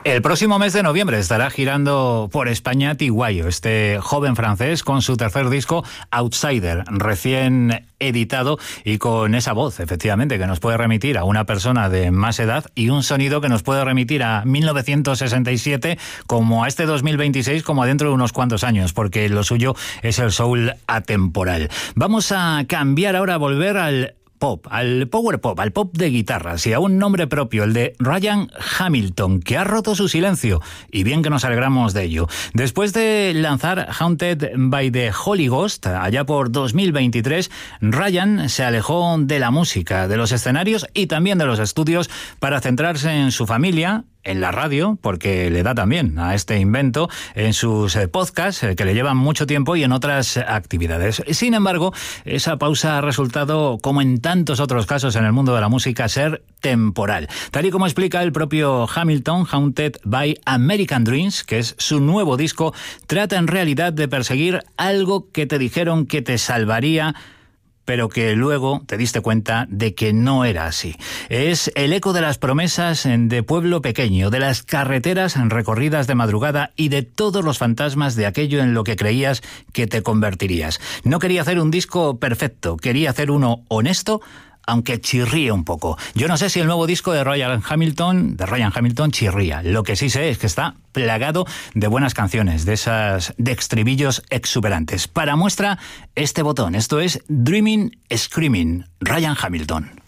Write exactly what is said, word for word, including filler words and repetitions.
El próximo mes de noviembre estará girando por España Tiguayo, este joven francés con su tercer disco Outsider, recién editado y con esa voz, efectivamente, que nos puede remitir a una persona de más edad y un sonido que nos puede remitir a mil novecientos sesenta y siete como a este dos mil veintiséis, como a dentro de unos cuantos años, porque lo suyo es el soul atemporal. Vamos a cambiar ahora, a volver al pop, al power pop, al pop de guitarras y a un nombre propio, el de Ryan Hamilton, que ha roto su silencio, y bien que nos alegramos de ello. Después de lanzar Haunted by the Holy Ghost, allá por dos mil veintitrés, Ryan se alejó de la música, de los escenarios y también de los estudios para centrarse en su familia, en la radio, porque le da también a este invento, en sus podcasts, que le llevan mucho tiempo, y en otras actividades. Sin embargo, esa pausa ha resultado, como en tantos otros casos en el mundo de la música, ser temporal. Tal y como explica el propio Hamilton, Haunted by American Dreams, que es su nuevo disco, trata en realidad de perseguir algo que te dijeron que te salvaría, pero que luego te diste cuenta de que no era así. Es el eco de las promesas de pueblo pequeño, de las carreteras recorridas de madrugada y de todos los fantasmas de aquello en lo que creías que te convertirías. No quería hacer un disco perfecto, quería hacer uno honesto, aunque chirríe un poco. Yo no sé si el nuevo disco de Ryan Hamilton, de Ryan Hamilton chirría. Lo que sí sé es que está plagado de buenas canciones, de esas de estribillos exuberantes. Para muestra, este botón. Esto es Dreaming Screaming, Ryan Hamilton.